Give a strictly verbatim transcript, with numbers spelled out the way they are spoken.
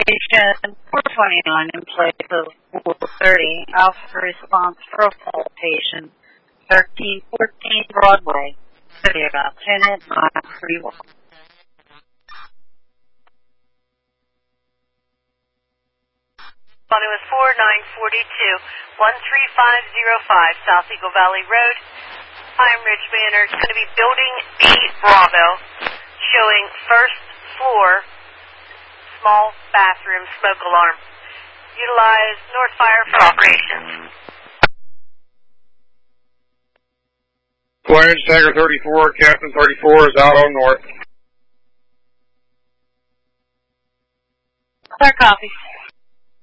Station four twenty-nine in place of four thirty. Alpha response profile patient thirteen fourteen Broadway. City about Lieutenant nine three one. It was four nine four two, one three five zero five South Eagle Valley Road, Pine Ridge Manor. It's going to be Building B Bravo, showing first floor, small bathroom smoke alarm. Utilize North Fire for operations. Flange, Tiger thirty-four, Captain thirty-four is out on North. Clear copy.